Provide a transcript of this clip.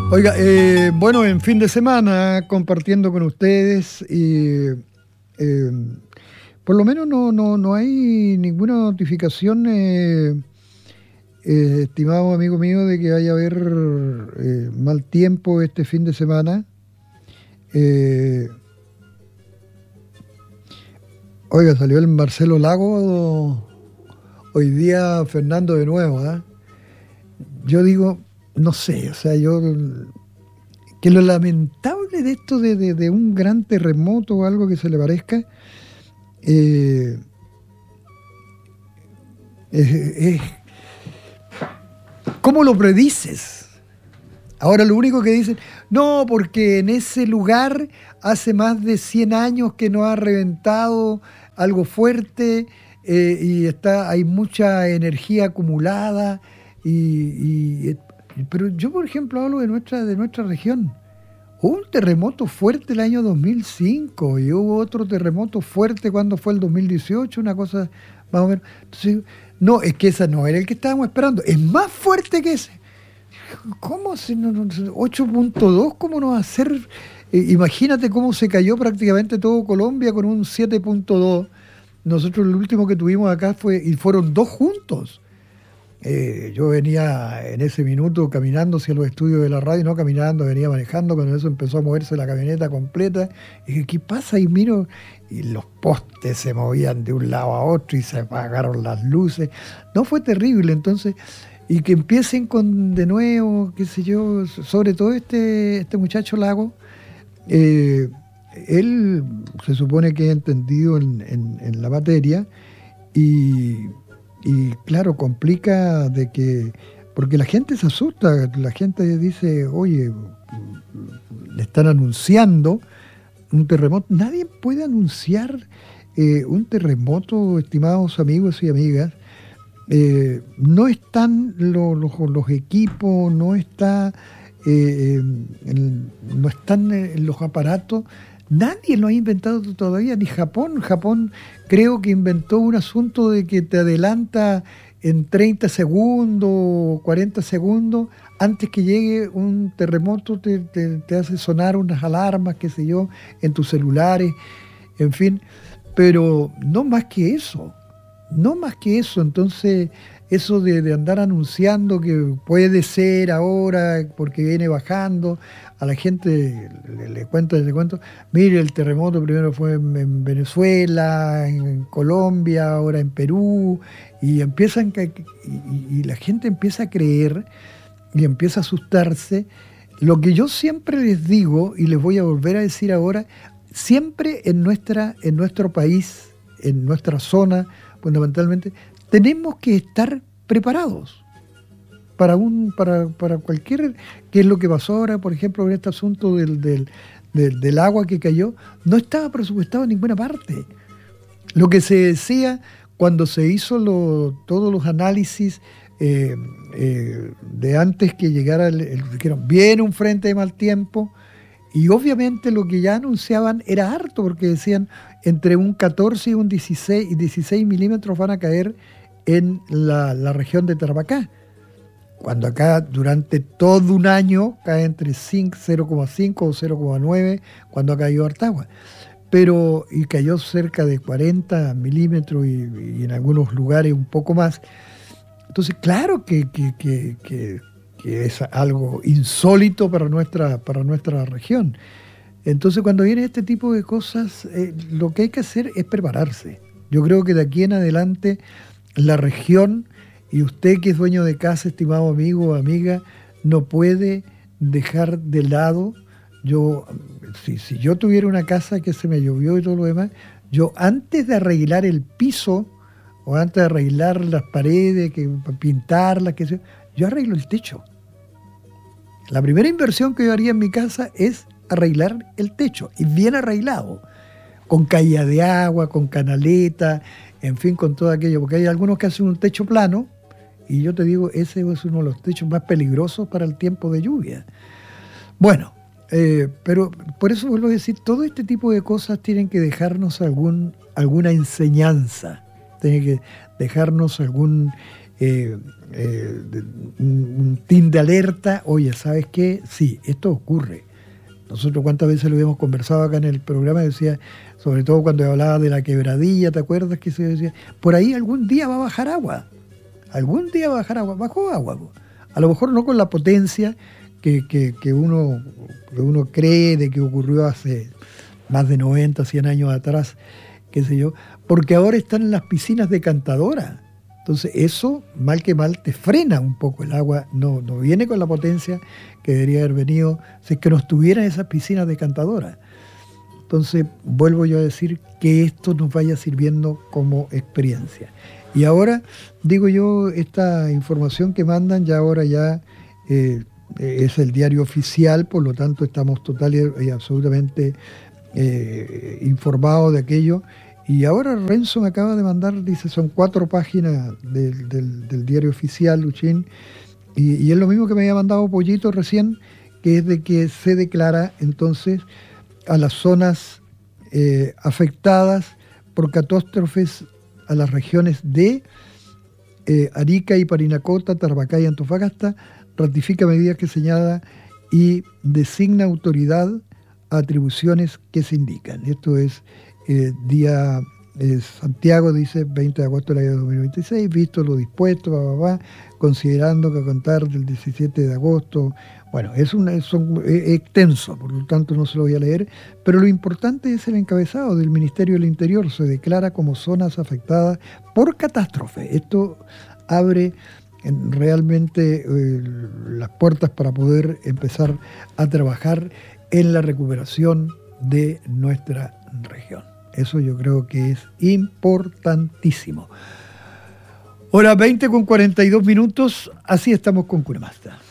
Oiga, bueno, en fin de semana compartiendo con ustedes y por lo menos no hay ninguna notificación, estimado amigo mío, de que vaya a haber mal tiempo este fin de semana. Oiga, salió el Marcelo Lago hoy día, Fernando, de nuevo, ¿eh? Yo digo, no sé, o sea, que lo lamentable de esto de un gran terremoto o algo que se le parezca, es ¿cómo lo predices? Ahora lo único que dicen, no, porque en ese lugar hace más de 100 años que no ha reventado algo fuerte, y hay mucha energía acumulada, pero yo, por ejemplo, hablo de nuestra región. Hubo un terremoto fuerte el año 2005 y hubo otro terremoto fuerte cuando fue el 2018, una cosa más o menos. Entonces, no, es que ese no era el que estábamos esperando, es más fuerte que ese. ¿Cómo? 8.2, ¿cómo no va a ser? Imagínate cómo se cayó prácticamente todo Colombia con un 7.2. Nosotros el último que tuvimos acá fueron dos juntos. Yo venía en ese minuto caminando hacia los estudios de la radio, no caminando, venía manejando, cuando eso empezó a moverse la camioneta completa, y dije, ¿qué pasa? Y miro, y los postes se movían de un lado a otro y se apagaron las luces. No, fue terrible. Entonces, y que empiecen con de nuevo, qué sé yo, sobre todo este muchacho Lago, él se supone que ha entendido en la materia, y claro, complica porque la gente se asusta, la gente dice, oye, le están anunciando un terremoto. Nadie puede anunciar un terremoto, estimados amigos y amigas. No están los equipos, no están los aparatos. Nadie lo ha inventado todavía, ni Japón. Japón creo que inventó un asunto de que te adelanta en 30 segundos, 40 segundos, antes que llegue un terremoto, te hace sonar unas alarmas, qué sé yo, en tus celulares, en fin. Pero no más que eso. Entonces, eso de andar anunciando que puede ser ahora porque viene bajando, a la gente le cuento, mire, el terremoto primero fue en Venezuela, en Colombia, ahora en Perú, y la gente empieza a creer y empieza a asustarse. Lo que yo siempre les digo, y les voy a volver a decir ahora, siempre en nuestro país, en nuestra zona, fundamentalmente, tenemos que estar preparados para cualquier, que es lo que pasó ahora, por ejemplo, en este asunto del agua que cayó. No estaba presupuestado en ninguna parte. Lo que se decía cuando se hizo todos los análisis de antes que llegara dijeron, viene un frente de mal tiempo, y obviamente lo que ya anunciaban era harto, porque decían entre un 14 y un 16 milímetros van a caer en la región de Tarapacá, cuando acá durante todo un año cae entre 0,5 o 0,9, cuando ha caído harta agua. Y cayó cerca de 40 milímetros y en algunos lugares un poco más. Entonces, claro que es algo insólito para nuestra región. Entonces, cuando viene este tipo de cosas, lo que hay que hacer es prepararse. Yo creo que de aquí en adelante la región, y usted que es dueño de casa, estimado amigo o amiga, no puede dejar de lado. Si yo tuviera una casa que se me llovió y todo lo demás, yo antes de arreglar el piso o antes de arreglar las paredes, pintarlas, yo arreglo el techo. La primera inversión que yo haría en mi casa es arreglar el techo, y bien arreglado, con caída de agua, con canaleta, en fin, con todo aquello, porque hay algunos que hacen un techo plano, y yo te digo, ese es uno de los techos más peligrosos para el tiempo de lluvia. Bueno, pero por eso vuelvo a decir, todo este tipo de cosas tienen que dejarnos alguna enseñanza, tienen que dejarnos algún un tin de alerta, oye, ¿sabes qué? Sí, esto ocurre. Nosotros cuántas veces lo habíamos conversado acá en el programa, decía, sobre todo cuando hablaba de la quebradilla, ¿te acuerdas que se decía? Por ahí algún día va a bajar agua, bajó agua. A lo mejor no con la potencia que uno cree de que ocurrió hace más de 90, 100 años atrás, qué sé yo, porque ahora están en las piscinas decantadoras. Entonces eso, mal que mal, te frena un poco el agua, no viene con la potencia que debería haber venido si es que no estuvieran esas piscinas decantadoras. Entonces vuelvo yo a decir que esto nos vaya sirviendo como experiencia. Y ahora, digo yo, esta información que mandan ya es el diario oficial, por lo tanto estamos total y absolutamente informados de aquello. Y ahora Renzo me acaba de mandar, dice, son 4 páginas del diario oficial, Luchín, y es lo mismo que me había mandado Pollito recién, que es de que se declara entonces a las zonas afectadas por catástrofes, a las regiones de Arica y Parinacota, Tarapacá y Antofagasta, ratifica medidas que señala y designa autoridad a atribuciones que se indican. Esto es día Santiago, dice 20 de agosto del año 2026, visto lo dispuesto, considerando que a contar del 17 de agosto, bueno, es extenso, por lo tanto no se lo voy a leer, pero lo importante es el encabezado del Ministerio del Interior, se declara como zonas afectadas por catástrofe. Esto abre realmente las puertas para poder empezar a trabajar en la recuperación de nuestra región. Eso yo creo que es importantísimo. Hora 20:42, así estamos con Cunamasta.